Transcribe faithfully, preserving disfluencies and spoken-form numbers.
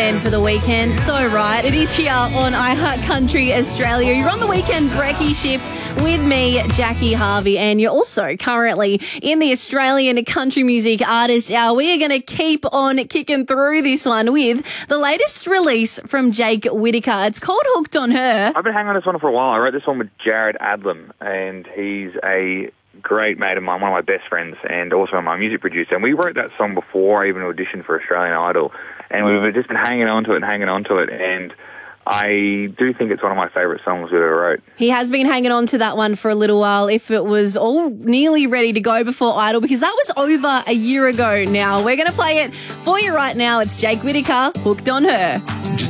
again for the weekend. So right, it is here on iHeart Country Australia. You're on the weekend brekkie shift with me, Jackie Harvey, and you're also currently in the Australian Country Music Artist Hour. We are going to keep on kicking through this one with the latest release from Jake Whittaker. It's called Hooked on Her. I've been hanging on this one for a while. I wrote this one with Jared Adlam, and he's a great mate of mine, one of my best friends, and also my music producer. And we wrote that song before I even auditioned for Australian Idol, and we've just been hanging on to it and hanging on to it, and I do think it's one of my favourite songs we ever wrote. He has been hanging on to that one for a little while, if it was all nearly ready to go before Idol, because that was over a year ago now. We're going to play it for you right now. It's Jake Whittaker, Hooked on Her. Just